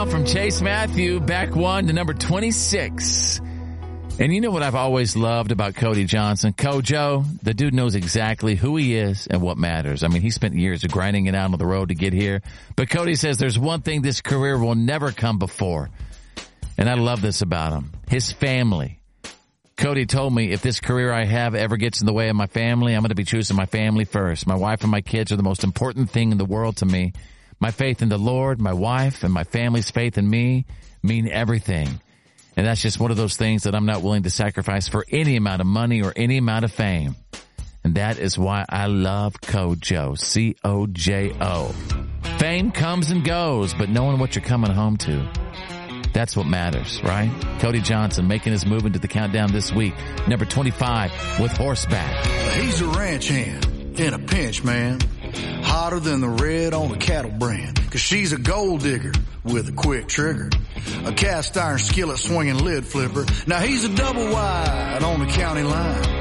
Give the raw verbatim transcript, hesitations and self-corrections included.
down from Chase Matthew, back one to number twenty-six. And you know what I've always loved about Cody Johnson? Kojo, the dude knows exactly who he is and what matters. I mean, he spent years grinding it out on the road to get here. But Cody says there's one thing this career will never come before. And I love this about him. His family. Cody told me, if this career I have ever gets in the way of my family, I'm going to be choosing my family first. My wife and my kids are the most important thing in the world to me. My faith in the Lord, my wife, and my family's faith in me mean everything. And that's just one of those things that I'm not willing to sacrifice for any amount of money or any amount of fame. And that is why I love Kojo, C O J O. Fame comes and goes, but knowing what you're coming home to, that's what matters, right? Cody Johnson making his move into the countdown this week. Number twenty-five with Horseback. He's a ranch hand in a pinch, man. Hotter than the red on a cattle brand. Cause she's a gold digger with a quick trigger. A cast iron skillet swinging lid flipper. Now he's a double wide on the county line.